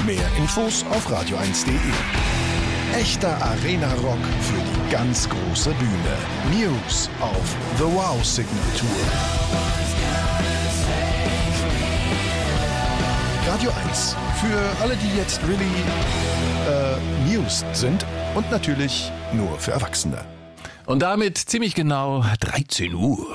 Mehr Infos auf radio1.de. Echter Arena-Rock für die ganz große Bühne. News auf The Wow Signatur. Radio 1. Für alle, die jetzt News sind und natürlich nur für Erwachsene. Und damit ziemlich genau 13 Uhr.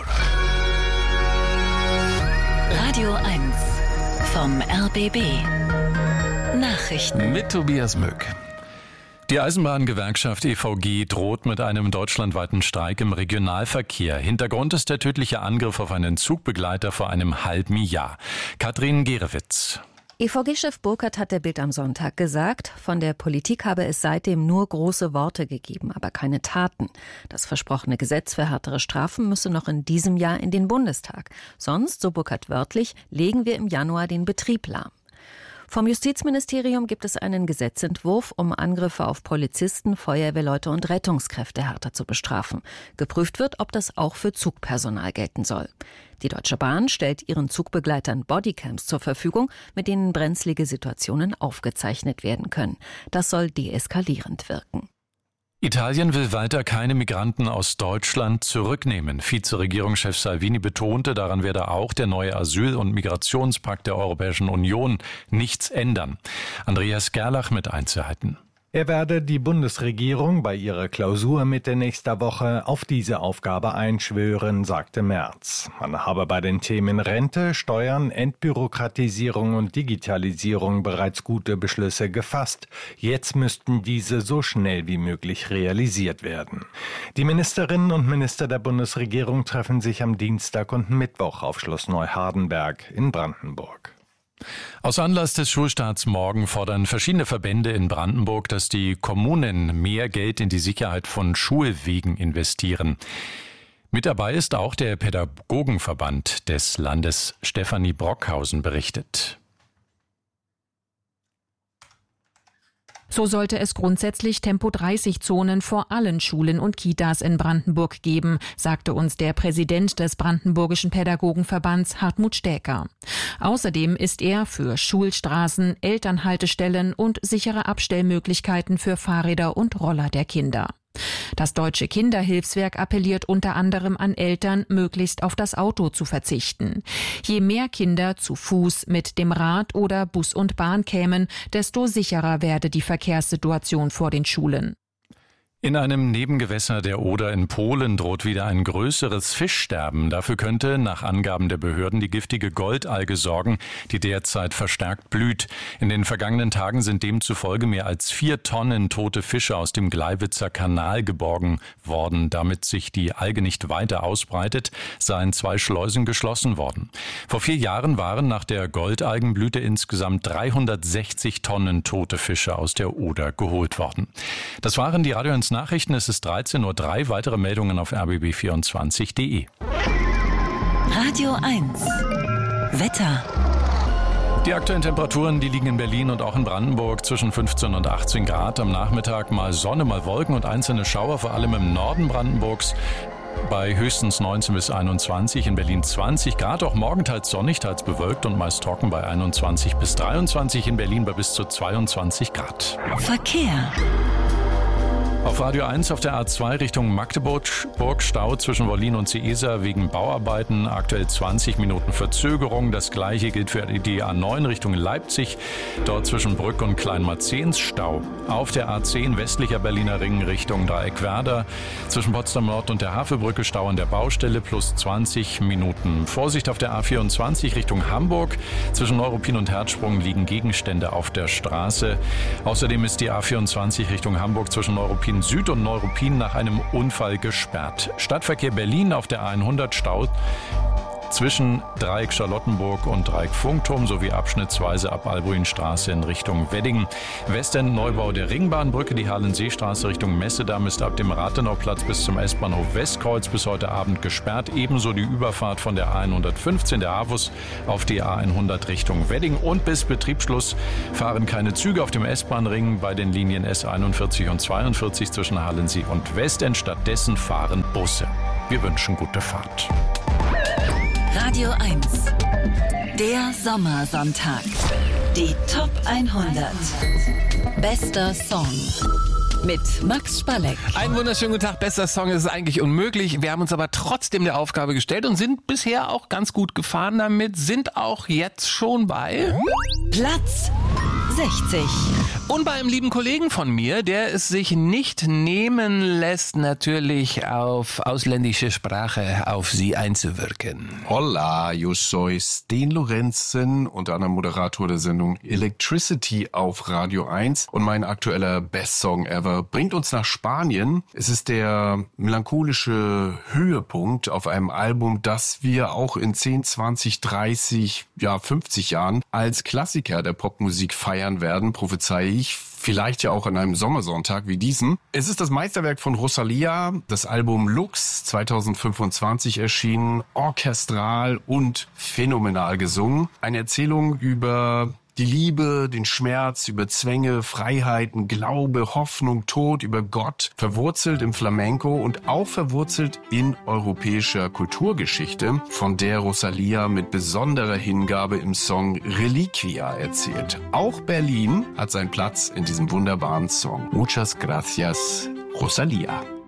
Radio 1 vom RBB. Nachrichten. Mit Tobias Mück. Die Eisenbahngewerkschaft EVG droht mit einem deutschlandweiten Streik im Regionalverkehr. Hintergrund ist der tödliche Angriff auf einen Zugbegleiter vor einem halben Jahr. Katrin Gerewitz. EVG-Chef Burkhardt hat der Bild am Sonntag gesagt, von der Politik habe es seitdem nur große Worte gegeben, aber keine Taten. Das versprochene Gesetz für härtere Strafen müsse noch in diesem Jahr in den Bundestag. Sonst, so Burkhardt wörtlich, legen wir im Januar den Betrieb lahm. Vom Justizministerium gibt es einen Gesetzentwurf, um Angriffe auf Polizisten, Feuerwehrleute und Rettungskräfte härter zu bestrafen. Geprüft wird, ob das auch für Zugpersonal gelten soll. Die Deutsche Bahn stellt ihren Zugbegleitern Bodycams zur Verfügung, mit denen brenzlige Situationen aufgezeichnet werden können. Das soll deeskalierend wirken. Italien will weiter keine Migranten aus Deutschland zurücknehmen. Vizeregierungschef Salvini betonte, daran werde auch der neue Asyl- und Migrationspakt der Europäischen Union nichts ändern. Andreas Gerlach mit Einzelheiten. Er werde die Bundesregierung bei ihrer Klausur Mitte nächster Woche auf diese Aufgabe einschwören, sagte Merz. Man habe bei den Themen Rente, Steuern, Entbürokratisierung und Digitalisierung bereits gute Beschlüsse gefasst. Jetzt müssten diese so schnell wie möglich realisiert werden. Die Ministerinnen und Minister der Bundesregierung treffen sich am Dienstag und Mittwoch auf Schloss Neuhardenberg in Brandenburg. Aus Anlass des Schulstarts morgen fordern verschiedene Verbände in Brandenburg, dass die Kommunen mehr Geld in die Sicherheit von Schulwegen investieren. Mit dabei ist auch der Pädagogenverband des Landes. Stefanie Brockhausen berichtet. So sollte es grundsätzlich Tempo-30-Zonen vor allen Schulen und Kitas in Brandenburg geben, sagte uns der Präsident des Brandenburgischen Pädagogenverbands Hartmut Stäker. Außerdem ist er für Schulstraßen, Elternhaltestellen und sichere Abstellmöglichkeiten für Fahrräder und Roller der Kinder. Das Deutsche Kinderhilfswerk appelliert unter anderem an Eltern, möglichst auf das Auto zu verzichten. Je mehr Kinder zu Fuß, mit dem Rad oder Bus und Bahn kämen, desto sicherer werde die Verkehrssituation vor den Schulen. In einem Nebengewässer der Oder in Polen droht wieder ein größeres Fischsterben. Dafür könnte nach Angaben der Behörden die giftige Goldalge sorgen, die derzeit verstärkt blüht. In den vergangenen Tagen sind demzufolge mehr als 4 Tonnen tote Fische aus dem Gleiwitzer Kanal geborgen worden. Damit sich die Alge nicht weiter ausbreitet, seien 2 Schleusen geschlossen worden. Vor 4 Jahren waren nach der Goldalgenblüte insgesamt 360 Tonnen tote Fische aus der Oder geholt worden. Das waren die Radio 1 Nachrichten. Es ist 13:03 Uhr. Weitere Meldungen auf rbb24.de. Radio 1 Wetter. Die aktuellen Temperaturen, die liegen in Berlin und auch in Brandenburg zwischen 15 und 18 Grad. Am Nachmittag mal Sonne, mal Wolken und einzelne Schauer, vor allem im Norden Brandenburgs. Bei höchstens 19 bis 21, in Berlin 20 Grad, auch morgen teils sonnig, teils bewölkt und meist trocken bei 21 bis 23, in Berlin bei bis zu 22 Grad. Verkehr. Auf Radio 1 auf der A2 Richtung Magdeburg Stau zwischen Wollin und Seesa wegen Bauarbeiten. Aktuell 20 Minuten Verzögerung. Das gleiche gilt für die A9 Richtung Leipzig. Dort zwischen Brück und Kleinmarzens Stau. Auf der A10 westlicher Berliner Ring Richtung Dreieckwerder. Zwischen Potsdam Nord und der Havelbrücke Stau an der Baustelle plus 20 Minuten. Vorsicht auf der A24 Richtung Hamburg. Zwischen Neuruppin und Herzsprung liegen Gegenstände auf der Straße. Außerdem ist die A24 Richtung Hamburg zwischen Neuruppin Süd und Neuruppin nach einem Unfall gesperrt. Stadtverkehr Berlin auf der A100 Stau zwischen Dreieck Charlottenburg und Dreieck Funkturm sowie abschnittsweise ab Albuinstraße in Richtung Wedding. Westend Neubau der Ringbahnbrücke, die Harlenseestraße Richtung Messedamm ist ab dem Rathenauplatz bis zum S-Bahnhof Westkreuz bis heute Abend gesperrt. Ebenso die Überfahrt von der A115, der AWUS, auf die A100 Richtung Wedding. Und bis Betriebsschluss fahren keine Züge auf dem S-Bahn-Ring bei den Linien S41 und 42 zwischen Hallensee und Westend. Stattdessen fahren Busse. Wir wünschen gute Fahrt. Radio 1, der Sommersonntag. Die Top 100. Bester Song. Mit Max Spalleck. Einen wunderschönen guten Tag. Bester Song ist eigentlich unmöglich. Wir haben uns aber trotzdem der Aufgabe gestellt und sind bisher auch ganz gut gefahren damit. Sind auch jetzt schon bei Platz 60. Und bei einem lieben Kollegen von mir, der es sich nicht nehmen lässt, natürlich auf ausländische Sprache auf Sie einzuwirken. Hola, yo soy Sten Lorenzen, unter anderem Moderator der Sendung Electricity auf Radio 1. Und mein aktueller Best Song Ever bringt uns nach Spanien. Es ist der melancholische Höhepunkt auf einem Album, das wir auch in 10, 20, 30, 50 Jahren als Klassiker der Popmusik feiern werden, prophezeie ich. Vielleicht ja auch an einem Sommersonntag wie diesem. Es ist das Meisterwerk von Rosalía, das Album Lux, 2025 erschienen, orchestral und phänomenal gesungen. Eine Erzählung über die Liebe, den Schmerz, über Zwänge, Freiheiten, Glaube, Hoffnung, Tod, über Gott, verwurzelt im Flamenco und auch verwurzelt in europäischer Kulturgeschichte, von der Rosalía mit besonderer Hingabe im Song Reliquia erzählt. Auch Berlin hat seinen Platz in diesem wunderbaren Song. Muchas gracias, Rosalía.